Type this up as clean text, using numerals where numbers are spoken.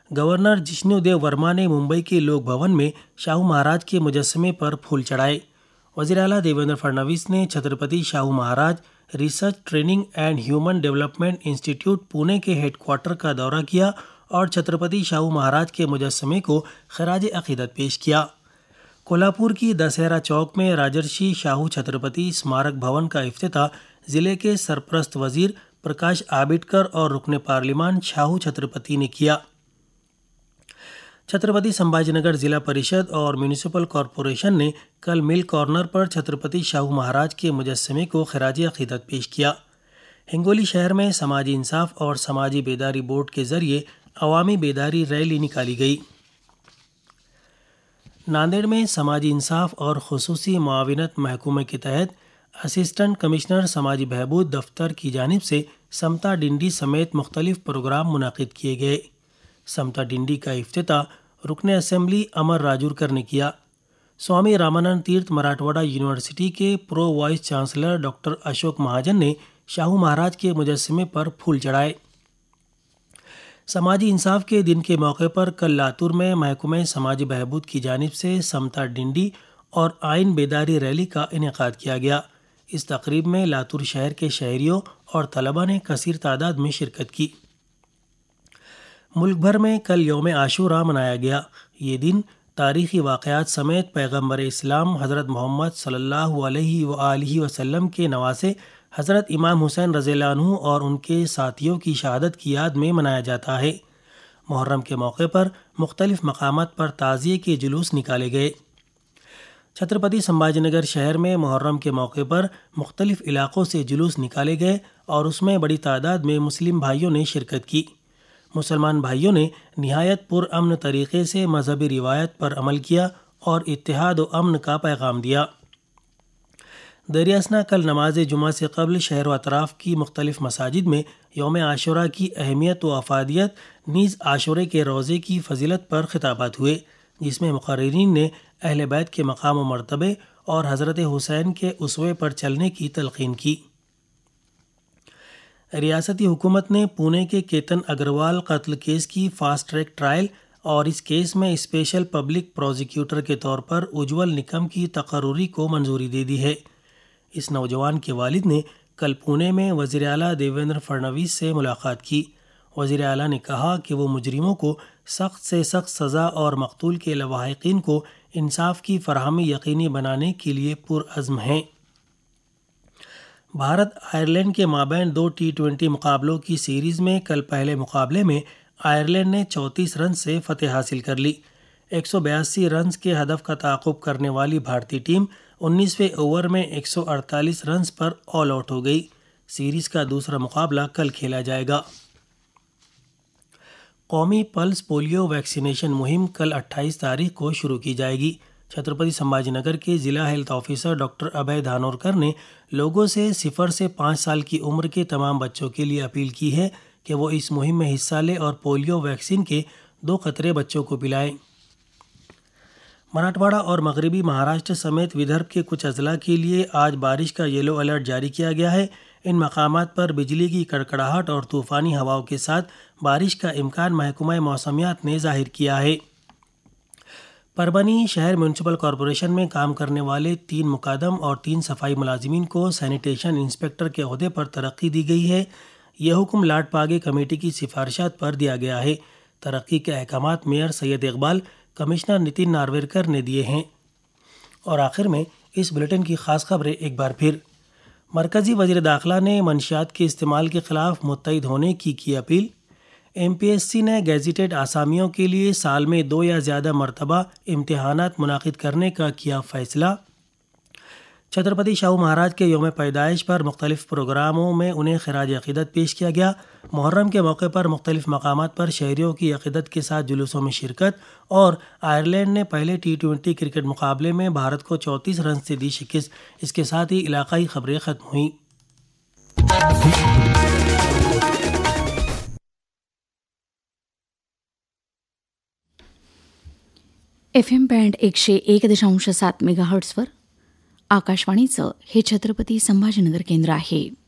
Governor Jishnu Dev Verma ने मुंबई के लोक भवन में शाहू महाराज के मुजस्समे पर फूल चढ़ाए। वज़ीर आला देवेंद्र फडणवीस ने Chhatrapati Shahu Maharaj research training and human development institute Pune के हेडक्वार्टर का दौरा किया और छत्रपति शाहू महाराज के मुजस्समे को खराज अकीदत पेश किया। कोल्हापुर की दशहरा चौक में राजर्षि शाहू छत्रपति स्मारक भवन का इफ्तिताह जिले के सरपरस्त वजीर प्रकाश आबिडकर और रुकने पार्लिमान शाहू छत्रपति ने किया। छत्रपति संभाजीनगर जिला परिषद और म्यूनिसिपल कॉरपोरेशन ने कल मिल कॉर्नर पर छत्रपति शाहू महाराज के मुजस्समे को खराज अकीदत पेश किया। हिंगोली शहर में समाजी इंसाफ और समाजी बेदारी बोर्ड के जरिए अवामी बेदारी रैली निकाली गई। नांदेड़ में समाजी इंसाफ और खुसूसी मुआविनत महकमे के तहत असिस्टेंट कमिश्नर समाजी बहबूद दफ्तर की जानिब से समता डिंडी समेत मुख्तलिफ प्रोग्राम मुनाकिद किए गए। समता डिंडी का इफ्तिताह रुकने असेंबली अमर राजूरकर ने किया। स्वामी रामानंद तीर्थ मराठवाड़ा यूनिवर्सिटी के pro vice chancellor doctor Ashok महाजन ने शाहू महाराज के मुजस्समे पर फूल चढ़ाए। समाजी इंसाफ के दिन के मौके पर कल लातूर में महकमे समाजी बहबूद की जानिब से समता डिंडी और आइन बेदारी रैली का इनेकाद किया गया। इस तकरीब में लातूर शहर के शहरियों और तलबा ने कसीर तादाद में शिरकत की। मुल्क भर में कल यौम आशूरा मनाया गया। ये दिन तारीख़ी वाक़यात समेत पैगम्बर इस्लाम हज़रत मोहम्मद सल्लल्लाहु अलैहि वसल्लम के नवासे हज़रत इमाम हुसैन रज़ियल्लाहु अन्हु और उनके साथियों की शहादत की याद में मनाया जाता है। मुहर्रम के मौके पर मुख्तलिफ मकामात पर ताज़िये के जुलूस निकाले गए। छत्रपति संभाजीनगर शहर में मुहर्रम के मौके पर मुख्तलिफ इलाक़ों से जुलूस निकाले गए और उसमें बड़ी तादाद में मुस्लिम भाइयों ने शिरकत की। मुसलमान भाइयों ने निहायत पुरअमन तरीक़े से मजहबी रिवायत पर अमल किया और इत्तेहाद व अमन का पैगाम दिया। दरियासना कल नमाज जुमा से कबल शहर व अतराफ़ की मुख्तलिफ मसाजिद में यौम आशूरा की अहमियत व अफादियत नीज़ आशूरे के रोज़े की फजीलत पर खिताबात हुए, जिसमें मुक़र्रिरीन ने अहले बैत के मकाम व मर्तबे और हज़रत हुसैन के उसवे पर चलने की तलक़ीन की। रियासती हुकूमत ने पुणे के केतन अग्रवाल कत्ल केस की फास्ट ट्रैक ट्रायल और इस केस में स्पेशल पब्लिक प्रोसिक्यूटर के तौर पर उज्ज्वल निकम की तकर्रुरी को मंजूरी दे दी है। इस नौजवान के वालिद ने कल पुणे में वज़ीर आला देवेंद्र फडणवीस से मुलाकात की। वज़ीर आला ने कहा कि वो मुजरिमों को सख्त से सख्त सज़ा और मकतूल के लवाहिकीन को इंसाफ की फराहमी यकीनी बनाने के लिए पुरअज़्म हैं। भारत आयरलैंड के माबैन 2 T20 मुकाबलों की सीरीज़ में कल पहले मुकाबले में आयरलैंड ने 34 रन से फतेह हासिल कर ली। 182 रन के हदफ का ताक़ुब करने वाली भारतीय टीम 19वें ओवर में 148 रन पर ऑल आउट हो गई। सीरीज़ का दूसरा मुकाबला कल खेला जाएगा। कौमी पल्स पोलियो वैक्सीनेशन मुहिम कल 28 तारीख को शुरू की जाएगी। छत्रपति संभाजीनगर के ज़िला हेल्थ ऑफिसर डॉक्टर अभय धानोरकर ने लोगों से 0 से 5 साल की उम्र के तमाम बच्चों के लिए अपील की है कि वो इस मुहिम में हिस्सा लें और पोलियो वैक्सीन के 2 कतरे बच्चों को पिलाएं। मराठवाड़ा और मगरबी महाराष्ट्र समेत विदर्भ के कुछ अजला के लिए आज बारिश का येलो अलर्ट जारी किया गया है। इन मकामात पर बिजली की कड़कड़ाहट और तूफ़ानी हवाओं के साथ बारिश का इम्कान महकमा मौसमियात ने जाहिर किया है। परभनी शहर म्यूनिसिपल कॉरपोरेशन में काम करने वाले 3 मुकादम और 3 सफाई मुलाजिमीन को सैनिटेशन इंस्पेक्टर के ओहदे पर तरक्की दी गई है। यह हुक्म लाट पागे कमेटी की सिफारिशात पर दिया गया है। तरक्की के अहकामात मेयर सैयद इकबाल, कमिश्नर नितिन नार्वेकर ने दिए हैं। और आखिर में इस बुलेटिन की खास खबरें एक बार फिर। मरकज़ी वज़ीर दाखिला ने मंशियात के इस्तेमाल के ख़िलाफ़ मुत्तहिद होने की अपील। MPSC ने गैजेटेड आसामियों के लिए साल में 2 या ज़्यादा मरतबा इम्तिहानात मुनाकिद करने का किया फ़ैसला। छत्रपति शाहू महाराज के यौम पैदाइश पर मुख्तलिफ प्रोग्रामों में उन्हें खराज अक़ीदत पेश किया गया। मुहर्रम के मौके पर मुख्तलिफ मकामात पर शहरियों की अक़ीदत के साथ जुलूसों में शिरकत। और आयरलैंड ने पहले T20 क्रिकेट मुकाबले में भारत को 34 रन से दी शिकस्त। इसके साथ ही इलाकाई खबरें ख़त्म हुईं। FM बँड 101.7 मेगाहर्ट्झवर आकाशवाणीचं हे छत्रपती संभाजीनगर केंद्र आहे.